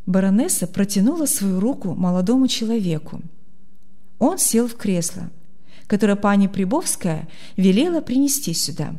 Баронесса протянула свою руку молодому человеку. Он сел в кресло, которое пани Прибовская велела принести сюда.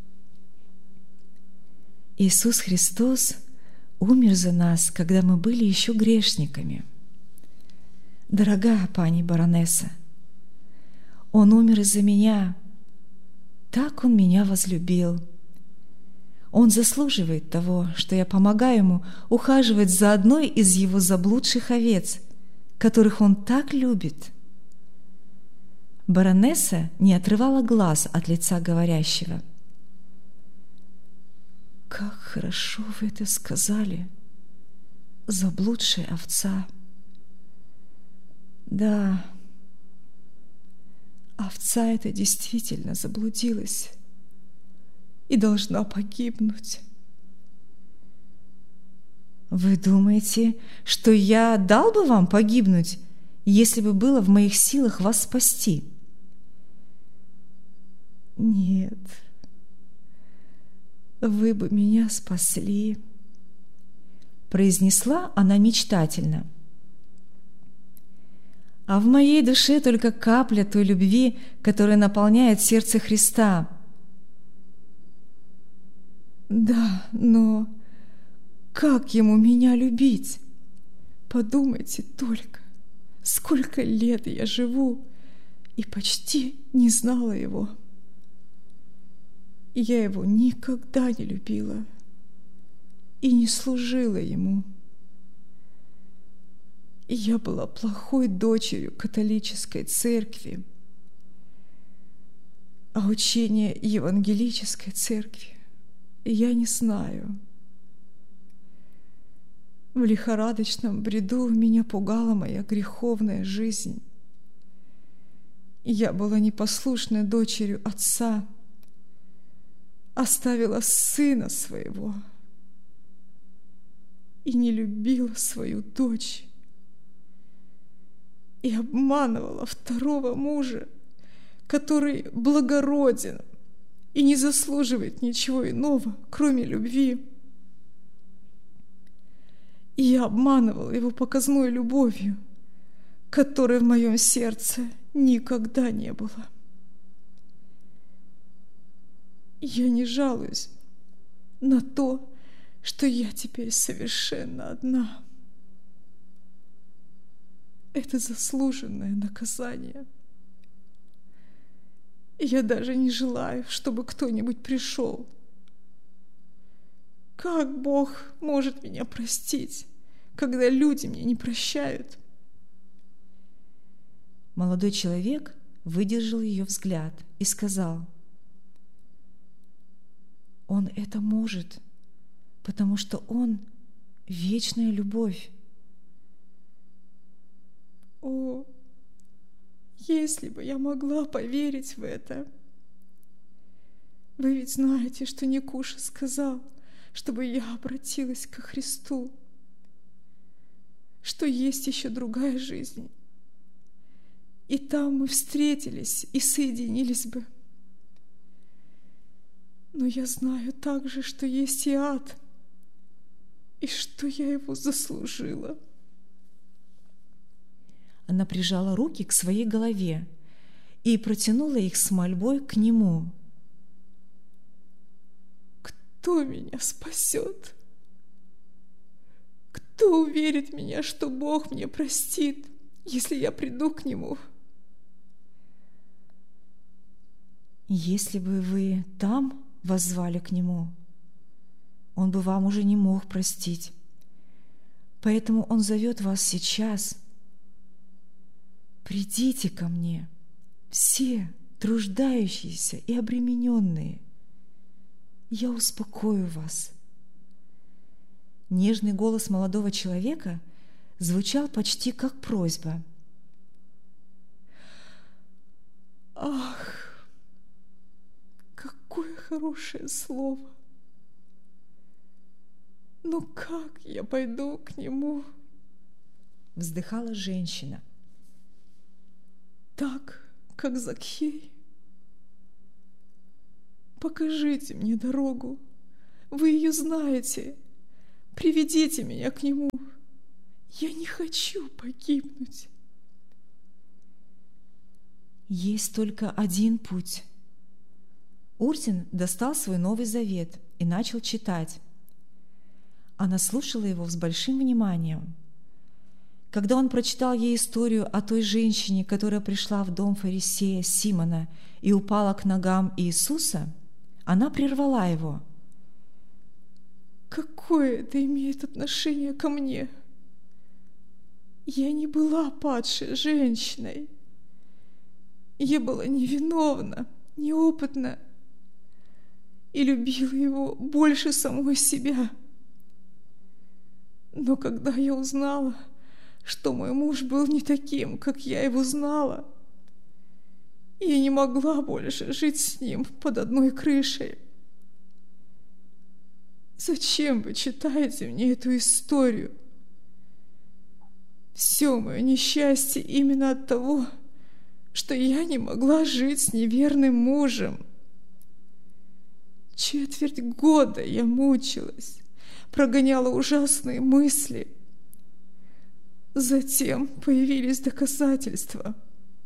Иисус Христос умер за нас, когда мы были еще грешниками. Дорогая пани баронесса, Он умер из-за меня. Так Он меня возлюбил. Он заслуживает того, что я помогаю Ему ухаживать за одной из Его заблудших овец, которых Он так любит. Баронесса не отрывала глаз от лица говорящего. «Как хорошо вы это сказали, заблудшая овца!» Да, овца эта действительно заблудилась и должна погибнуть. Вы думаете, что я дал бы вам погибнуть, если бы было в моих силах вас спасти? Нет, вы бы меня спасли, произнесла она мечтательно. А в моей душе только капля той любви, которая наполняет сердце Христа. Да, но как Ему меня любить? Подумайте только, сколько лет я живу и почти не знала Его. Я Его никогда не любила и не служила Ему. Я была плохой дочерью католической церкви, а учение евангелической церкви я не знаю. В лихорадочном бреду меня пугала моя греховная жизнь. Я была непослушной дочерью отца, оставила сына своего и не любила свою дочь. И обманывала второго мужа, который благороден и не заслуживает ничего иного, кроме любви. И я обманывала его показной любовью, которой в моем сердце никогда не было. Я не жалуюсь на то, что я теперь совершенно одна. Это заслуженное наказание. Я даже не желаю, чтобы кто-нибудь пришел. Как Бог может меня простить, когда люди меня не прощают? Молодой человек выдержал ее взгляд и сказал: Он это может, потому что Он — вечная любовь. О, если бы я могла поверить в это! Вы ведь знаете, что Никуша сказал, чтобы я обратилась ко Христу, что есть еще другая жизнь, и там мы встретились и соединились бы. Но я знаю также, что есть и ад, и что я его заслужила. Она прижала руки к своей голове и протянула их с мольбой к нему. Кто меня спасет? Кто уверит меня, что Бог мне простит, если я приду к Нему? Если бы вы там воззвали к Нему, Он бы вам уже не мог простить. Поэтому Он зовет вас сейчас. Придите ко мне, все труждающиеся и обремененные. Я успокою вас. Нежный голос молодого человека звучал почти как просьба. Ах, какое хорошее слово! Но как я пойду к нему? Вздыхала женщина. Так, как Закхей. Покажите мне дорогу. Вы ее знаете. Приведите меня к нему. Я не хочу погибнуть. Есть только один путь. Урзин достал свой Новый Завет и начал читать. Она слушала его с большим вниманием. Когда он прочитал ей историю о той женщине, которая пришла в дом фарисея Симона и упала к ногам Иисуса, она прервала его. Какое это имеет отношение ко мне? Я не была падшей женщиной. Я была невиновна, неопытна и любила его больше самой себя. Но когда я узнала, что мой муж был не таким, как я его знала, я не могла больше жить с ним под одной крышей. Зачем вы читаете мне эту историю? Все мое несчастье именно от того, что я не могла жить с неверным мужем. 4 года я мучилась, прогоняла ужасные мысли. Затем появились доказательства.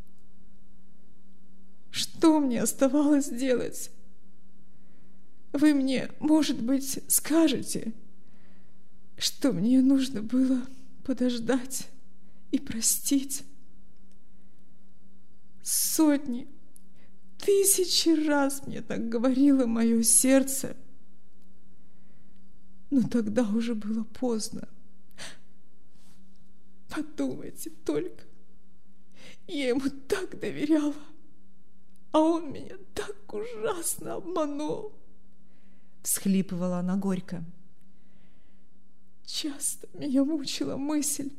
Что мне оставалось делать? Вы мне, может быть, скажете, что мне нужно было подождать и простить. Сотни, тысячи раз мне так говорило мое сердце, но тогда уже было поздно. Подумайте только, я ему так доверяла, а он меня так ужасно обманул. Всхлипывала она горько. Часто меня мучила мысль,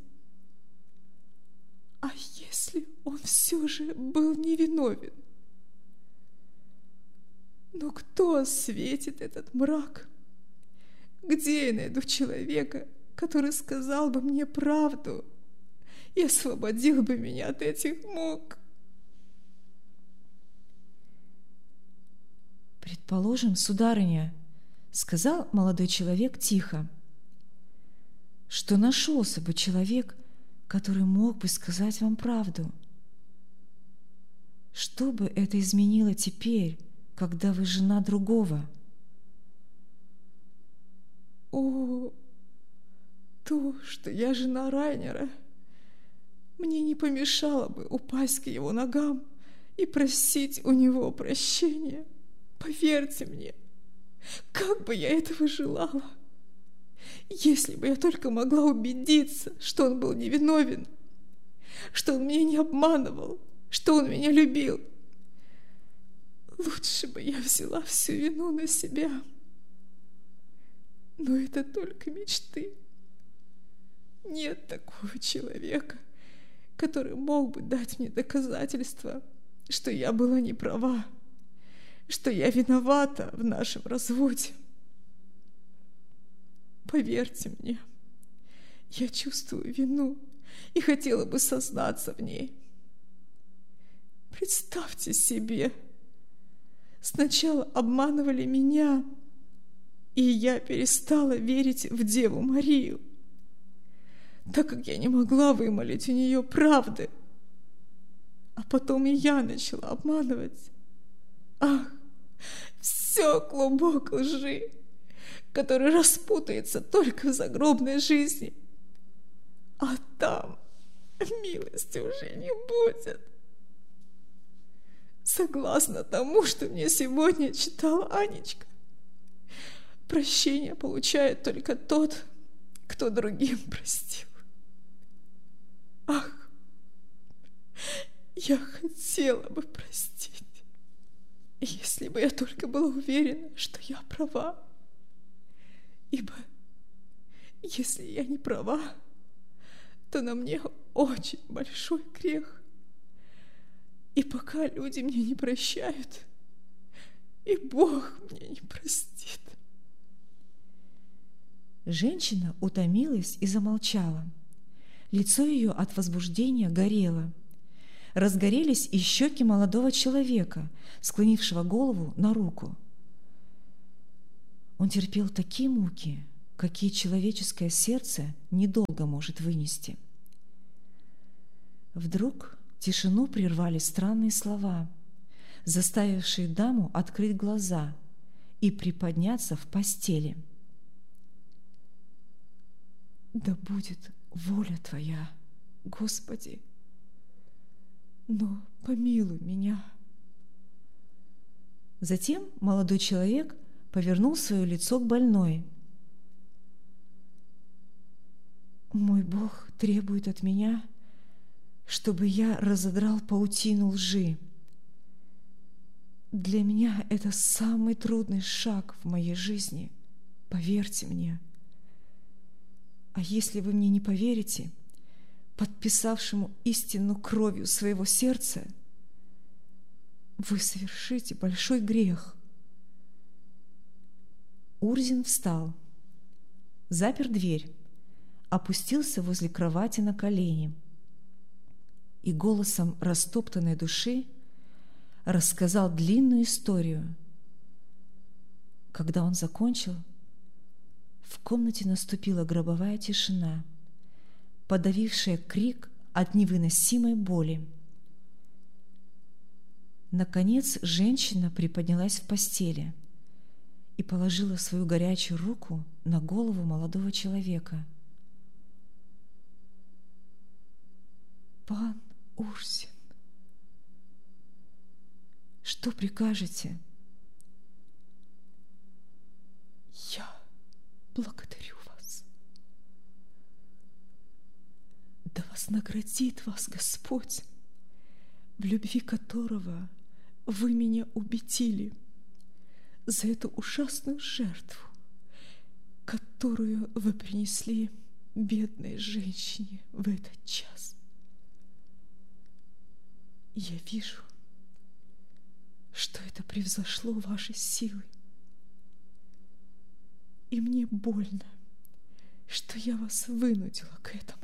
а если он все же был невиновен? Но кто осветит этот мрак? Где я найду человека, который сказал бы мне правду и освободил бы меня от этих мук? «Предположим, сударыня, — сказал молодой человек тихо, — что нашелся бы человек, который мог бы сказать вам правду. Что бы это изменило теперь, когда вы жена другого?» О, то, что я жена Райнера, мне не помешало бы упасть к его ногам и просить у него прощения. Поверьте мне, как бы я этого желала. Если бы я только могла убедиться, что он был невиновен, что он меня не обманывал, что он меня любил. Лучше бы я взяла всю вину на себя. Но это только мечты. Нет такого человека, который мог бы дать мне доказательства, что я была не права, что я виновата в нашем разводе. Поверьте мне, я чувствую вину и хотела бы сознаться в ней. Представьте себе, сначала обманывали меня, и я перестала верить в Деву Марию, так как я не могла вымолить у нее правды. А потом и я начала обманывать. Ах, все клубок лжи, который распутается только в загробной жизни. А там милости уже не будет. Согласно тому, что мне сегодня читала Анечка, прощение получает только тот, кто другим простил. Ах, я хотела бы простить, если бы я только была уверена, что я права. Ибо если я не права, то на мне очень большой грех. И пока люди мне не прощают, и Бог мне не простит. Женщина утомилась и замолчала. Лицо ее от возбуждения горело. Разгорелись и щеки молодого человека, склонившего голову на руку. Он терпел такие муки, какие человеческое сердце недолго может вынести. Вдруг тишину прервали странные слова, заставившие даму открыть глаза и приподняться в постели. «Да будет воля Твоя, Господи, но помилуй меня». Затем молодой человек повернул свое лицо к больной. «Мой Бог требует от меня, чтобы я разодрал паутину лжи. Для меня это самый трудный шаг в моей жизни, поверьте мне. А если вы мне не поверите, подписавшему истину кровью своего сердца, вы совершите большой грех». Урзин встал, запер дверь, опустился возле кровати на колени и голосом растоптанной души рассказал длинную историю. Когда он закончил, в комнате наступила гробовая тишина, подавившая крик от невыносимой боли. Наконец женщина приподнялась в постели и положила свою горячую руку на голову молодого человека. «Пан Урзин, что прикажете?» «Я благодарю вас. Да вознаградит вас Господь, в любви которого вы меня убедили, за эту ужасную жертву, которую вы принесли бедной женщине в этот час. Я вижу, что это превзошло ваши силы, и мне больно, что я вас вынудила к этому.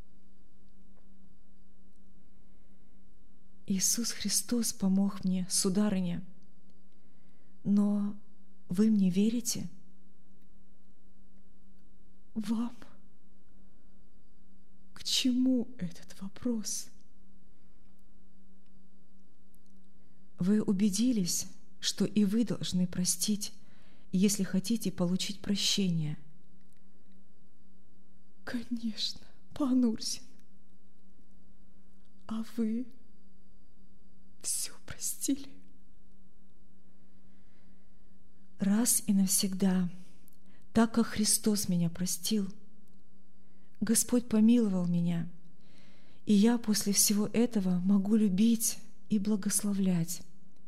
Иисус Христос помог мне, сударыня, но вы мне верите? Вам? К чему этот вопрос? Вы убедились, что и вы должны простить, если хотите получить прощение. Конечно, пан Урзин. А вы все простили? Раз и навсегда, так как Христос меня простил, Господь помиловал меня, и я после всего этого могу любить и благословлять.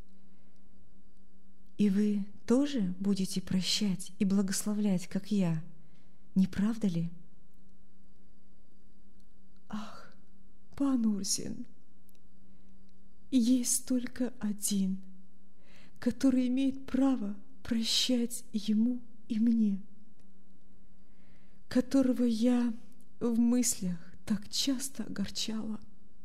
И вы тоже будете прощать и благословлять, как я, не правда ли? Ах, пан Урзин, есть только один, который имеет право прощать ему и мне, которого я в мыслях так часто огорчала.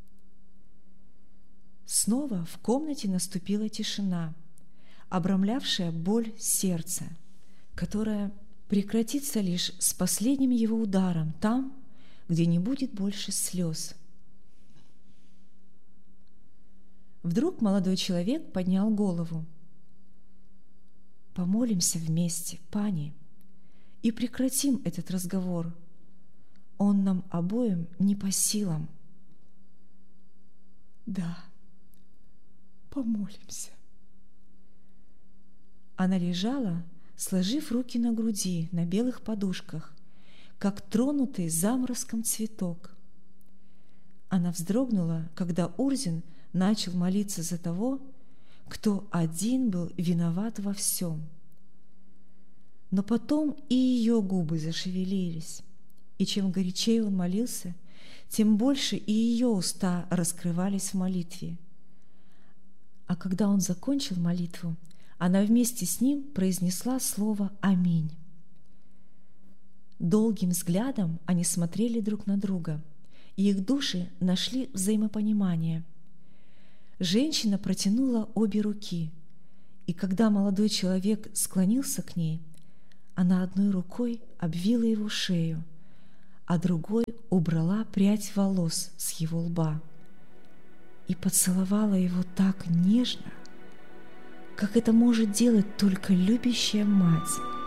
Снова в комнате наступила тишина, обрамлявшая боль сердца, которая прекратится лишь с последним его ударом там, где не будет больше слез. Вдруг молодой человек поднял голову. «Помолимся вместе, пани, и прекратим этот разговор. Он нам обоим не по силам». «Да, помолимся». Она лежала, сложив руки на груди, на белых подушках, как тронутый заморозком цветок. Она вздрогнула, когда Урзин начал молиться за того, кто один был виноват во всем. Но потом и ее губы зашевелились, и чем горячее он молился, тем больше и ее уста раскрывались в молитве. А когда он закончил молитву, она вместе с ним произнесла слово «Аминь». Долгим взглядом они смотрели друг на друга, и их души нашли взаимопонимание. Женщина протянула обе руки, и когда молодой человек склонился к ней, она одной рукой обвила его шею, а другой убрала прядь волос с его лба и поцеловала его так нежно, как это может делать только любящая мать.